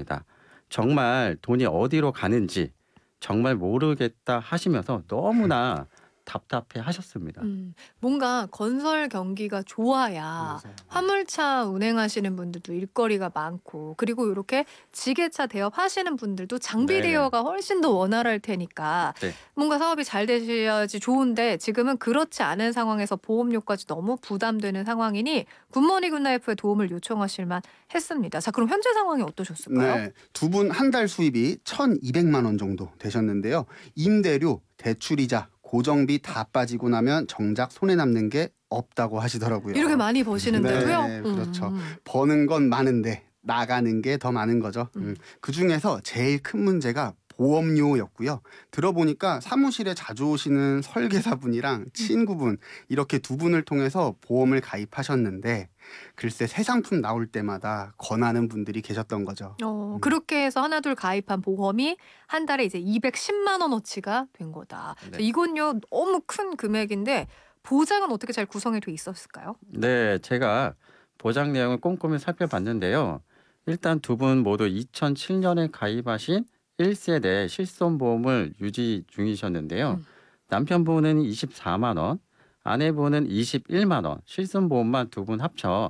있었습니다. 정말 돈이 어디로 가는지 정말 모르겠다 하시면서 너무나 답답해 하셨습니다. 뭔가 건설 경기가 좋아야 맞아요. 화물차 운행하시는 분들도 일거리가 많고, 그리고 이렇게 지게차 대업하시는 분들도 장비 네. 대여가 훨씬 더 원활할 테니까 네. 뭔가 사업이 잘 되셔야지 좋은데, 지금은 그렇지 않은 상황에서 보험료까지 너무 부담되는 상황이니 굿모닝 굿나이프의 도움을 요청하실 만 했습니다. 자, 그럼 현재 상황이 어떠셨을까요? 네, 두 분 한 달 수입이 1,200만 원 정도 되셨는데요. 임대료, 대출이자, 고정비 다 빠지고 나면 정작 손에 남는 게 없다고 하시더라고요. 이렇게 많이 버시는데도요? 네, 그렇죠. 버는 건 많은데 나가는 게 더 많은 거죠. 그 중에서 제일 큰 문제가 보험료였고요. 들어보니까 사무실에 자주 오시는 설계사분이랑 친구분 이렇게 두 분을 통해서 보험을 가입하셨는데 글쎄 새 상품 나올 때마다 권하는 분들이 계셨던 거죠. 그렇게 해서 하나둘 가입한 보험이 한 달에 이제 210만 원어치가 된 거다. 네. 이건요 너무 큰 금액인데 보장은 어떻게 잘 구성이 돼 있었을까요? 네, 제가 보장 내용을 꼼꼼히 살펴봤는데요. 일단 두 분 모두 2007년에 가입하신 1세대 실손보험을 유지 중이셨는데요. 음. 남편분은 24만 원, 아내분은 21만 원, 실손보험만 두 분 합쳐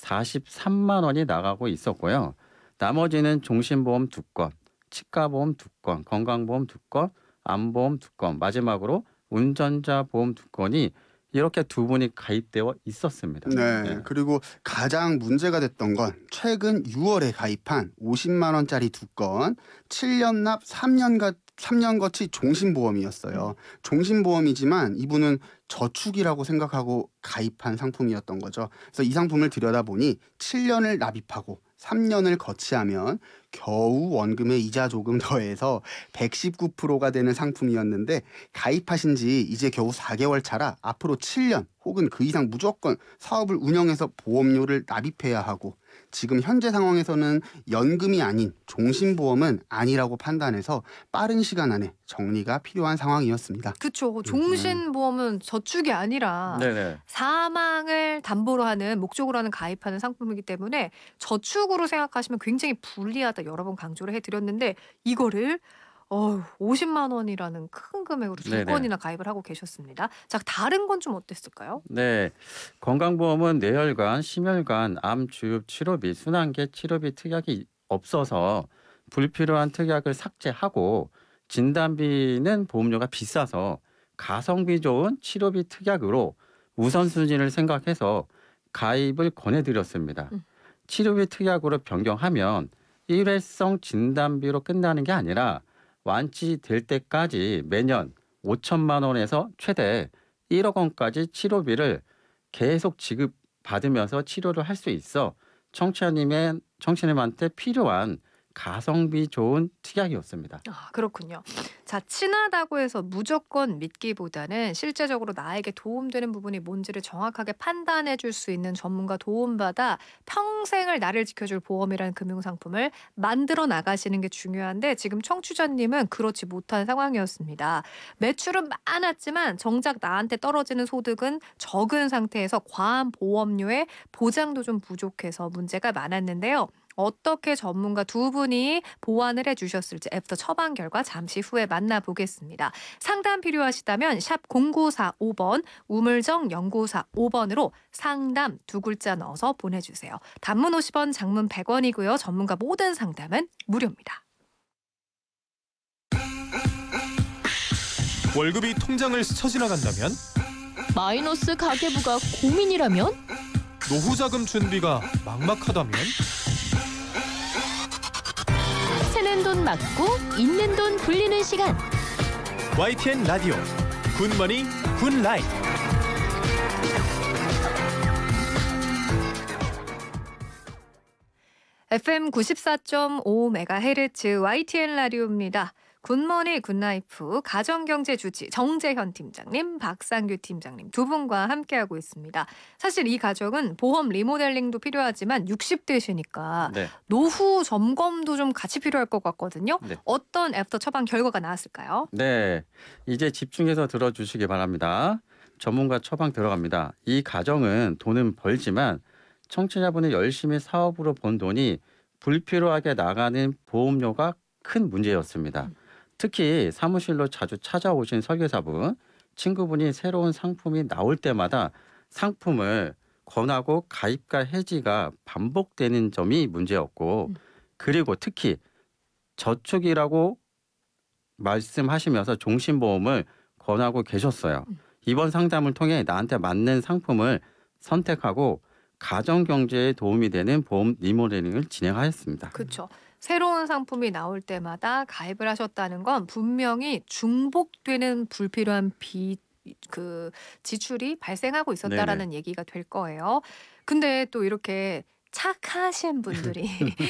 43만 원이 나가고 있었고요. 나머지는 종신보험 2건, 치과보험 2건, 건강보험 2건, 암보험 2건, 마지막으로 운전자 보험 2건이 이렇게 두 분이 가입되어 있었습니다. 네, 그리고 가장 문제가 됐던 건 최근 6월에 가입한 50만 원짜리 두 건, 7년 납 3년 거치 종신보험이었어요. 종신보험이지만 이분은 저축이라고 생각하고 가입한 상품이었던 거죠. 그래서 이 상품을 들여다보니 7년을 납입하고 3년을 거치하면 겨우 원금의 이자 조금 더해서 119%가 되는 상품이었는데 가입하신 지 이제 겨우 4개월 차라 앞으로 7년 혹은 그 이상 무조건 사업을 운영해서 보험료를 납입해야 하고 지금 현재 상황에서는 연금이 아닌 종신보험은 아니라고 판단해서 빠른 시간 안에 정리가 필요한 상황이었습니다. 그렇죠. 종신보험은 저축이 아니라 네네. 사망을 담보로 하는 목적으로 하는 가입하는 상품이기 때문에 저축으로 생각하시면 굉장히 불리하다 여러 번 강조를 해드렸는데, 이거를 50만 원이라는 큰 금액으로 두 네네. 건이나 가입을 하고 계셨습니다. 자, 다른 건 좀 어땠을까요? 네, 건강보험은 뇌혈관, 심혈관, 암 주입 치료비, 순환계 치료비 특약이 없어서 불필요한 특약을 삭제하고 진단비는 보험료가 비싸서 가성비 좋은 치료비 특약으로 우선순위를 생각해서 가입을 권해드렸습니다. 음. 치료비 특약으로 변경하면 일회성 진단비로 끝나는 게 아니라 완치될 때까지 매년 5천만 원에서 최대 1억 원까지 치료비를 계속 지급받으면서 치료를 할 수 있어 청취자님한테 필요한 가성비 좋은 특약이었습니다. 아, 그렇군요. 자, 친하다고 해서 무조건 믿기보다는 실제적으로 나에게 도움되는 부분이 뭔지를 정확하게 판단해 줄 수 있는 전문가 도움받아 평생을 나를 지켜줄 보험이라는 금융상품을 만들어 나가시는 게 중요한데, 지금 청취자님은 그렇지 못한 상황이었습니다. 매출은 많았지만 정작 나한테 떨어지는 소득은 적은 상태에서 과한 보험료에 보장도 좀 부족해서 문제가 많았는데요. 어떻게 전문가 두 분이 보완을 해주셨을지 애프터 처방 결과 잠시 후에 만나보겠습니다. 상담 필요하시다면 샵 0945번 우물정 0945번으로 상담 두 글자 넣어서 보내주세요. 단문 50원, 장문 100원이고요. 전문가 모든 상담은 무료입니다. 월급이 통장을 스쳐 지나간다면? 마이너스 가계부가 고민이라면? 노후자금 준비가 막막하다면? 새는 돈 맞고 있는 돈 불리는 시간. YTN 라디오 굿머닝 굿라이프. FM 94.5MHz YTN 라디오입니다. 굿모닝 굿나이프 가정경제 주치 정재현 팀장님, 박상규 팀장님 두 분과 함께하고 있습니다. 사실 이 가정은 보험 리모델링도 필요하지만 60대시니까 네. 노후 점검도 좀 같이 필요할 것 같거든요. 네. 어떤 애프터 처방 결과가 나왔을까요? 네, 이제 집중해서 들어주시기 바랍니다. 전문가 처방 들어갑니다. 이 가정은 돈은 벌지만 청취자분이 열심히 사업으로 번 돈이 불필요하게 나가는 보험료가 큰 문제였습니다. 특히 사무실로 자주 찾아오신 설계사분, 친구분이 새로운 상품이 나올 때마다 상품을 권하고 가입과 해지가 반복되는 점이 문제였고, 그리고 특히 저축이라고 말씀하시면서 종신보험을 권하고 계셨어요. 이번 상담을 통해 나한테 맞는 상품을 선택하고 가정경제에 도움이 되는 보험 리모델링을 진행하였습니다. 그렇죠. 새로운 상품이 나올 때마다 가입을 하셨다는 건 분명히 중복되는 불필요한 지출이 발생하고 있었다라는 얘기가 될 거예요. 근데 또 이렇게 착하신 분들이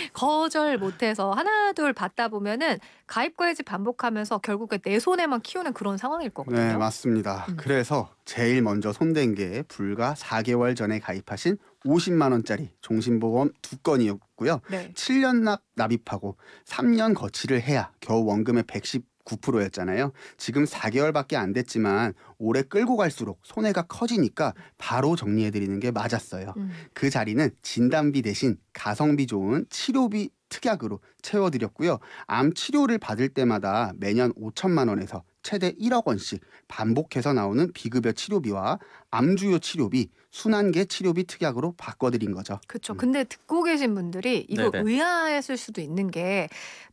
거절 못해서 하나둘 받다 보면은 가입과 해지 반복하면서 결국에 내 손에만 키우는 그런 상황일 네, 거거든요. 맞습니다. 음. 그래서 제일 먼저 손댄 게 불과 4개월 전에 가입하신 50만 원짜리 종신보험 2건이었고요. 네. 7년 납입하고 3년 거치를 해야 겨우 원금의 119%였잖아요. 지금 4개월밖에 안 됐지만 오래 끌고 갈수록 손해가 커지니까 바로 정리해드리는 게 맞았어요. 그 자리는 진단비 대신 가성비 좋은 치료비 특약으로 채워드렸고요. 암 치료를 받을 때마다 매년 5천만 원에서 최대 1억 원씩 반복해서 나오는 비급여 치료비와 암주요 치료비, 순환계 치료비 특약으로 바꿔드린 거죠. 그렇죠. 근데 듣고 계신 분들이 이거 네네. 의아했을 수도 있는 게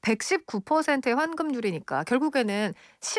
119%의 환급률이니까 결국에는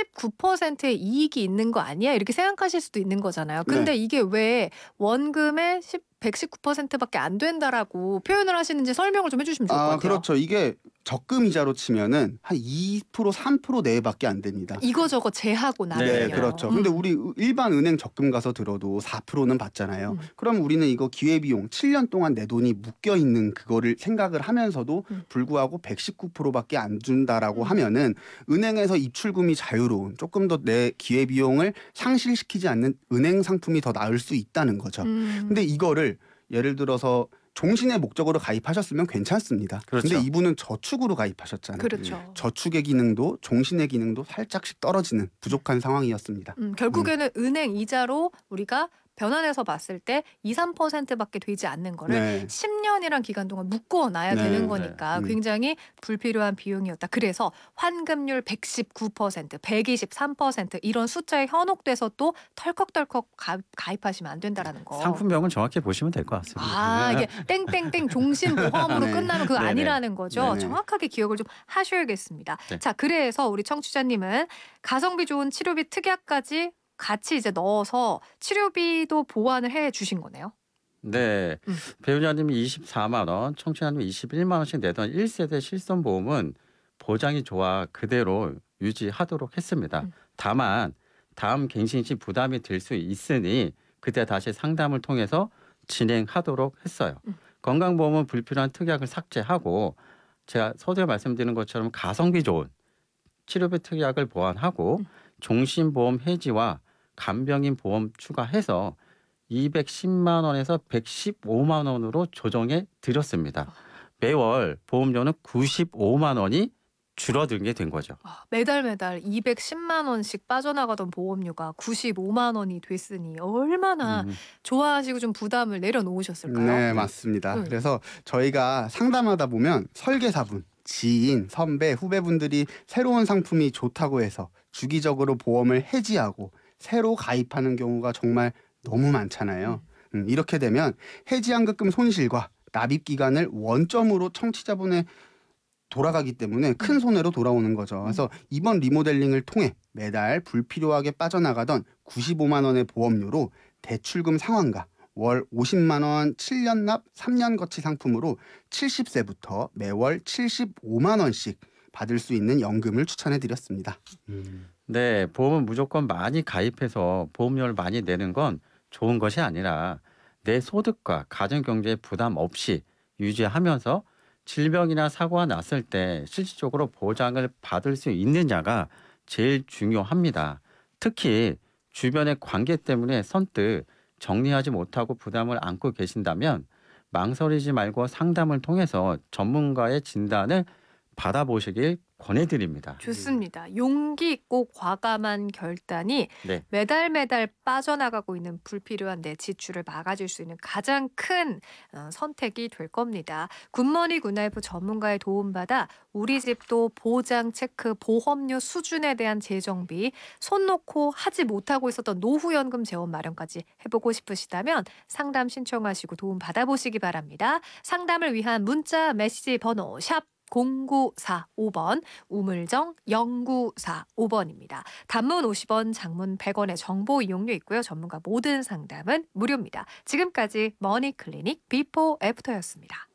19%의 이익이 있는 거 아니야? 이렇게 생각하실 수도 있는 거잖아요. 근데 네. 이게 왜 원금의 119%밖에 안 된다라고 표현을 하시는지 설명을 좀 해주시면 좋을 것 같아요. 그렇죠. 이게 적금 이자로 치면은 한 2%, 3% 내외밖에 안 됩니다. 이거저거 제하고 나면요. 네, 그렇죠. 근데 우리 일반 은행 적금 가서 들어도 4%는 받잖아요. 그럼 우리는 이거 기회비용 7년 동안 내 돈이 묶여 있는 그거를 생각을 하면서도 불구하고 119%밖에 안 준다라고 하면은 은행에서 입출금이 자유로운 조금 더 내 기회비용을 상실시키지 않는 은행 상품이 더 나을 수 있다는 거죠. 근데 이거를 예를 들어서 종신의 목적으로 가입하셨으면 괜찮습니다. 그렇죠. 근데 이분은 저축으로 가입하셨잖아요. 그렇죠. 저축의 기능도 종신의 기능도 살짝씩 떨어지는 부족한 상황이었습니다. 결국에는 은행 이자로 우리가 변환해서 봤을 때 2, 3%밖에 되지 않는 거를 네. 10년이란 기간 동안 묶어놔야 네. 되는 거니까 네. 굉장히 불필요한 비용이었다. 그래서 환급률 119%, 123% 이런 숫자에 현혹돼서 또 털컥털컥 가입하시면 안 된다라는 거. 상품명은 정확히 보시면 될 것 같습니다. 이게 땡땡땡 종신보험으로 네. 끝나면 그거 네네. 아니라는 거죠. 네네. 정확하게 기억을 좀 하셔야겠습니다. 네. 자, 그래서 우리 청취자님은 가성비 좋은 치료비 특약까지 같이 이제 넣어서 치료비도 보완을 해 주신 거네요. 네. 음. 배우자님이 24만 원, 청취자님이 21만 원씩 내던 1세대 실손보험은 보장이 좋아 그대로 유지하도록 했습니다. 다만 다음 갱신 시 부담이 될 수 있으니 그때 다시 상담을 통해서 진행하도록 했어요. 건강보험은 불필요한 특약을 삭제하고 제가 서두에 말씀드린 것처럼 가성비 좋은 치료비 특약을 보완하고 종신보험 해지와 간병인 보험 추가해서 210만 원에서 115만 원으로 조정해 드렸습니다. 매월 보험료는 95만 원이 줄어들게 된 거죠. 매달 210만 원씩 빠져나가던 보험료가 95만 원이 됐으니 얼마나 좋아하시고 좀 부담을 내려놓으셨을까요? 네, 맞습니다. 네. 그래서 저희가 상담하다 보면 설계사분, 지인, 선배, 후배분들이 새로운 상품이 좋다고 해서 주기적으로 보험을 해지하고 새로 가입하는 경우가 정말 너무 많잖아요. 이렇게 되면 해지환급금 손실과 납입 기간을 원점으로 청취자분의 돌아가기 때문에 큰 손해로 돌아오는 거죠. 그래서 이번 리모델링을 통해 매달 불필요하게 빠져나가던 95만 원의 보험료로 대출금 상환과 월 50만 원 7년 납 3년 거치 상품으로 70세부터 매월 75만 원씩 받을 수 있는 연금을 추천해 드렸습니다. 네, 보험은 무조건 많이 가입해서 보험료를 많이 내는 건 좋은 것이 아니라 내 소득과 가정 경제에 부담 없이 유지하면서 질병이나 사고가 났을 때 실질적으로 보장을 받을 수 있느냐가 제일 중요합니다. 특히 주변의 관계 때문에 선뜻 정리하지 못하고 부담을 안고 계신다면 망설이지 말고 상담을 통해서 전문가의 진단을 받아보시길 권해드립니다. 좋습니다. 용기 있고 과감한 결단이 네. 매달 빠져나가고 있는 불필요한 내 지출을 막아줄 수 있는 가장 큰 선택이 될 겁니다. 굿머니 굿나이프 전문가의 도움받아 우리 집도 보장 체크, 보험료 수준에 대한 재정비, 손 놓고 하지 못하고 있었던 노후연금 재원 마련까지 해보고 싶으시다면 상담 신청하시고 도움 받아보시기 바랍니다. 상담을 위한 문자 메시지 번호 샵 0945번, 우물정 0945번입니다. 단문 50원, 장문 100원의 정보 이용료 있고요. 전문가 모든 상담은 무료입니다. 지금까지 머니클리닉 비포 애프터였습니다.